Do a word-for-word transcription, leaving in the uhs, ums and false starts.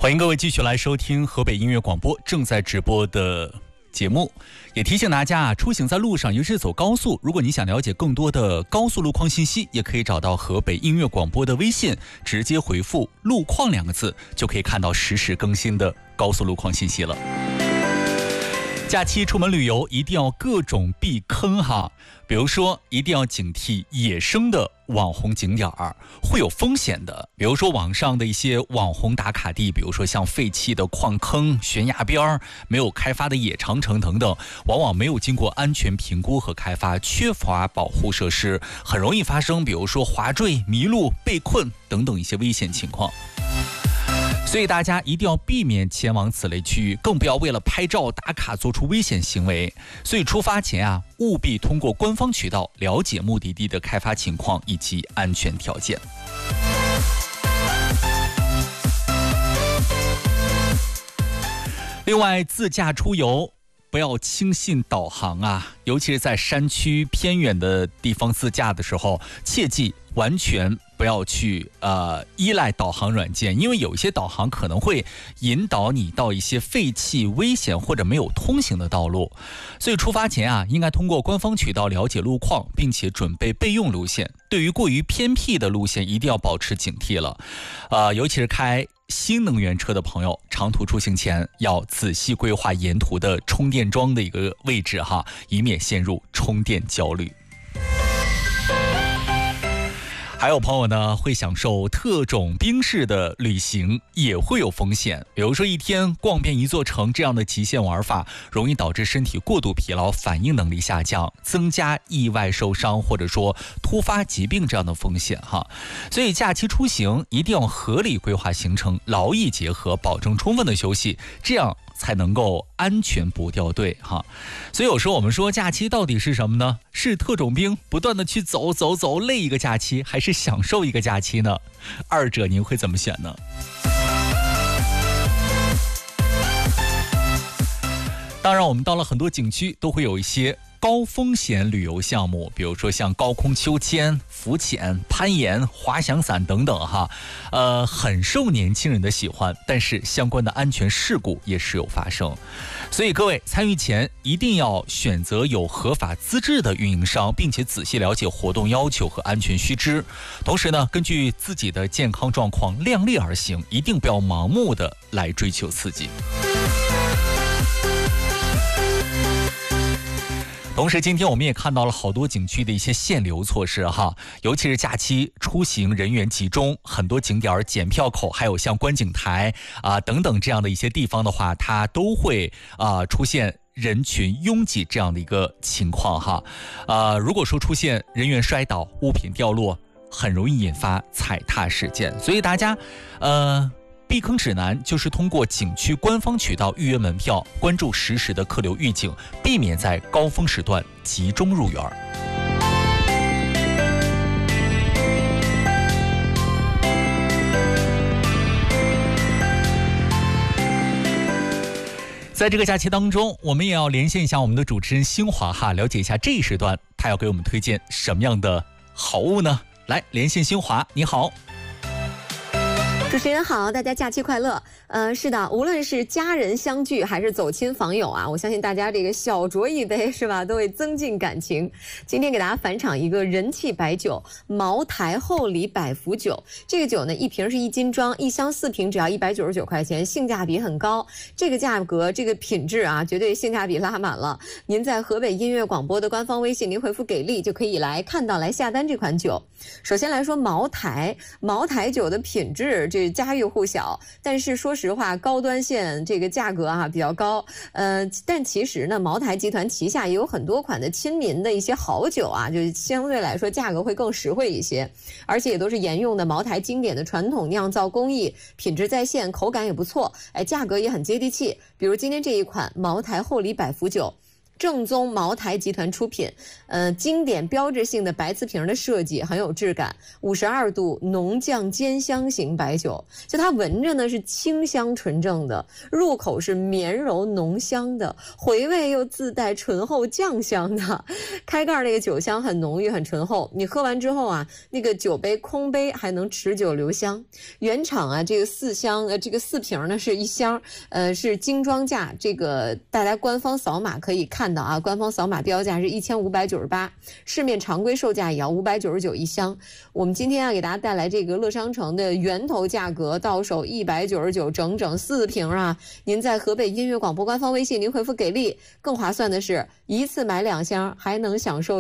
欢迎各位继续来收听河北音乐广播正在直播的节目。也提醒大家啊，出行在路上，尤其是走高速，如果你想了解更多的高速路况信息，也可以找到河北音乐广播的微信，直接回复路况两个字，就可以看到实时更新的高速路况信息了。假期出门旅游一定要各种避坑哈，比如说一定要警惕野生的网红景点儿，会有风险的。比如说网上的一些网红打卡地，比如说像废弃的矿坑、悬崖边、没有开发的野长城等等，往往没有经过安全评估和开发，缺乏保护设施，很容易发生比如说滑坠、迷路、被困等等一些危险情况。所以大家一定要避免前往此类区域，更不要为了拍照打卡做出危险行为。所以出发前啊，务必通过官方渠道了解目的地的开发情况以及安全条件。另外，自驾出游不要轻信导航啊，尤其是在山区偏远的地方自驾的时候，切记完全不要去呃依赖导航软件，因为有一些导航可能会引导你到一些废弃、危险或者没有通行的道路。所以出发前啊，应该通过官方渠道了解路况，并且准备备用路线。对于过于偏僻的路线，一定要保持警惕了。呃，尤其是开新能源车的朋友，长途出行前要仔细规划沿途的充电桩的一个位置哈，以免陷入充电焦虑。还有朋友呢，会享受特种兵式的旅行，也会有风险。比如说一天逛遍一座城这样的极限玩法，容易导致身体过度疲劳，反应能力下降，增加意外受伤或者说突发疾病这样的风险哈。所以假期出行一定要合理规划行程，劳逸结合，保证充分的休息，这样才能够安全不掉队哈。所以有时候我们说假期到底是什么呢？是特种兵不断的去走走走累一个假期，还是享受一个假期呢？二者您会怎么选呢？当然我们到了很多景区都会有一些高风险旅游项目，比如说像高空秋千、浮潜、攀岩、滑翔伞等等哈，呃，很受年轻人的喜欢，但是相关的安全事故也时有发生。所以各位参与前一定要选择有合法资质的运营商，并且仔细了解活动要求和安全须知。同时呢，根据自己的健康状况量力而行，一定不要盲目的来追求刺激。同时今天我们也看到了好多景区的一些限流措施哈，尤其是假期出行人员集中，很多景点检票口还有像观景台啊、呃、等等这样的一些地方的话，它都会啊、呃、出现人群拥挤这样的一个情况哈。呃，如果说出现人员摔倒、物品掉落，很容易引发踩踏事件，所以大家呃避坑指南就是通过景区官方渠道预约门票，关注实时的客流预警，避免在高峰时段集中入园。在这个假期当中，我们也要连线一下我们的主持人星华哈，了解一下这一时段他要给我们推荐什么样的好物呢？来，连线星华，你好。 主持人好，大家假期快乐。呃，是的，无论是家人相聚还是走亲访友啊，我相信大家这个小酌一杯是吧，都会增进感情。今天给大家返场一个人气白酒茅台厚礼百福酒，这个酒呢一瓶是一斤装，一箱四瓶只要一百九十九块钱，性价比很高。这个价格，这个品质啊，绝对性价比拉满了。您在河北音乐广播的官方微信，您回复给力就可以来看到来下单这款酒。首先来说茅台，茅台酒的品质这家喻户晓，但是说实话，高端线这个价格啊比较高。呃，但其实呢，茅台集团旗下也有很多款的亲民的一些好酒啊，就相对来说价格会更实惠一些，而且也都是沿用的茅台经典的传统酿造工艺，品质在线，口感也不错，哎，价格也很接地气。比如今天这一款茅台厚礼百福酒。 正宗茅台集团出品，呃，经典标志性的白瓷瓶的设计很有质感，五十二度浓酱兼香型白酒，就它闻着呢是清香纯正的，入口是绵柔浓香的，回味又自带醇厚酱香的，开盖那个酒香很浓郁很醇厚，你喝完之后啊，那个酒杯空杯还能持久留香。原厂啊，这个四箱呃这个四瓶呢是一箱，呃是精装价，这个大家官方扫码可以看到啊，官方扫码标价是一千五百九十八，市面常规售价也要五百九十九一箱。我们今天啊给大家带来这个乐商城的源头价格，到手一百九十九，整整四瓶啊！您在河北音乐广播官方微信您回复给力，更划算的是一次买两箱，还能享受